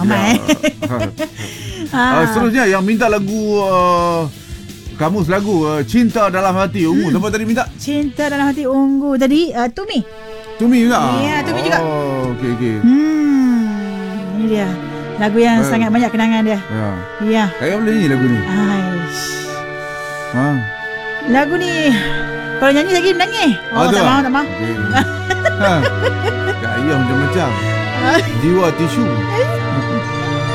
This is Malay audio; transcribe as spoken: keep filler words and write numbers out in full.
Ramai. uh, Seterusnya yang minta lagu uh, kamus lagu uh, Cinta Dalam Hati Ungu. Hmm. Siapa tadi minta? Cinta Dalam Hati Ungu tadi uh, Tumi. Tumi juga? Ya, Tumi oh, juga. Okey, okey. Hmm, ini dia lagu yang uh, sangat banyak kenangan dia. Ya. Ya. Saya boleh nyanyi lagu ni. Aish. Ha. Lagu ni kalau nyanyi lagi menangis. Oh, tak mahu, tak mahu. Okay. Ha. Gaya macam-macam. Jiwa tisu.